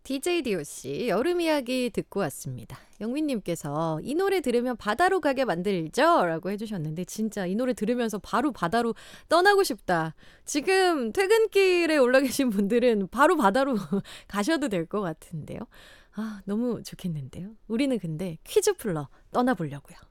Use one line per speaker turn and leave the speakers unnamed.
DJ DOC 여름 이야기 듣고 왔습니다. 영민님께서 이 노래 들으면 바다로 가게 만들죠? 라고 해주셨는데 진짜 이 노래 들으면서 바로 바다로 떠나고 싶다. 지금 퇴근길에 올라 계신 분들은 바로 바다로 가셔도 될 것 같은데요. 아, 너무 좋겠는데요. 우리는 근데 퀴즈 풀러 떠나보려고요.